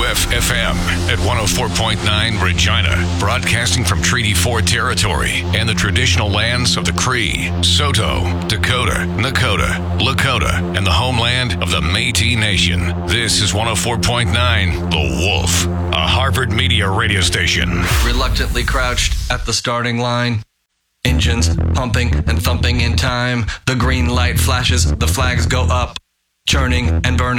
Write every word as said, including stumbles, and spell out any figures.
F F M at one oh four point nine Regina, broadcasting from Treaty four territory and the traditional lands of the Cree, Saulteaux, Dakota, Nakota, Lakota, and the homeland of the Métis Nation. This is one oh four point nine The Wolf, a Harvard Media radio station. Reluctantly crouched at the starting line. Engines pumping and thumping in time. The green light flashes, the flags go up, churning and burning.